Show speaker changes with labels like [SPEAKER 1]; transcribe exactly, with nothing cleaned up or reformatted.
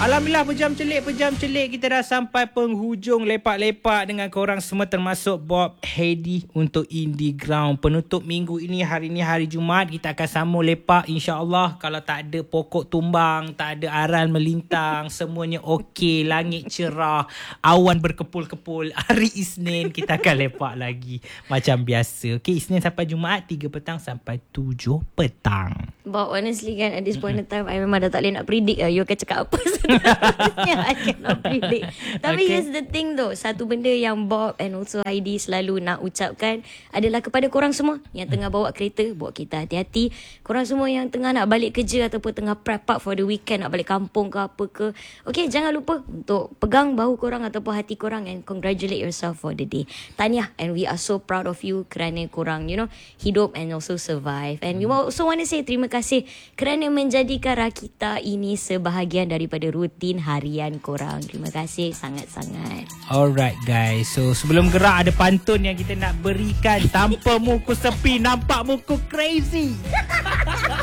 [SPEAKER 1] Alhamdulillah, pejam celik, pejam celik kita dah sampai penghujung lepak-lepak dengan korang semua, termasuk Bob, Heidi untuk Indie Ground. Penutup minggu ini, hari ni hari Jumaat, kita akan sambung lepak insya-Allah. Kalau tak ada pokok tumbang, tak ada aral melintang, semuanya okey, langit cerah, awan berkepul-kepul. Hari Isnin kita akan lepak lagi macam biasa. Okey, Isnin sampai Jumaat tiga petang sampai tujuh petang.
[SPEAKER 2] But honestly kan, at this point in time, I memang dah tak boleh nak predict lah you akan cakap apa sebenarnya. I cannot predict. Tapi okay, here's the thing though, satu benda yang Bob and also Heidi selalu nak ucapkan adalah kepada korang semua yang tengah bawa kereta, bawa kereta hati-hati. Korang semua yang tengah nak balik kerja ataupun tengah prep up for the weekend, nak balik kampung ke apa ke, okay, jangan lupa untuk pegang bahu korang ataupun hati korang and congratulate yourself for the day. Tahniah, and we are so proud of you kerana korang, you know, hidup and also survive. And we also want to say terima kasih kerana menjadikan Rakita ini sebahagian daripada rutin harian korang. Terima kasih sangat-sangat.
[SPEAKER 1] Alright guys, so sebelum gerak ada pantun yang kita nak berikan. Tanpa muka sepi nampak muka crazy.